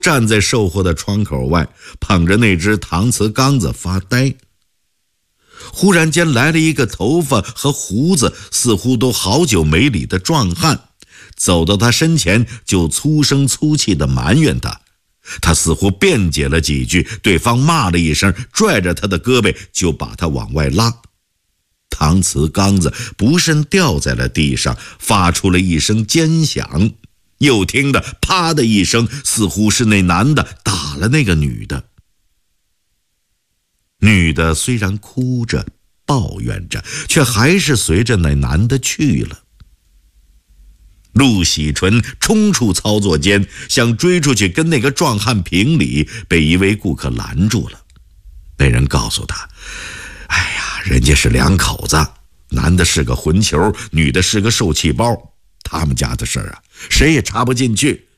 站在售货的窗口外，捧着那只搪瓷缸子发呆。忽然间来了一个头发和胡子似乎都好久没理的壮汉，走到他身前就粗声粗气地埋怨他。他似乎辩解了几句，对方骂了一声，拽着他的胳膊就把他往外拉。搪瓷缸子不慎掉在了地上，发出了一声尖响，又听得啪的一声，似乎是那男的打了那个女的。女的虽然哭着抱怨着，却还是随着那男的去了。陆喜纯冲出操作间，想追出去跟那个壮汉评理，被一位顾客拦住了。那人告诉他，哎呀，人家是两口子，男的是个混球，女的是个受气包，他们家的事儿啊，谁也插不进去，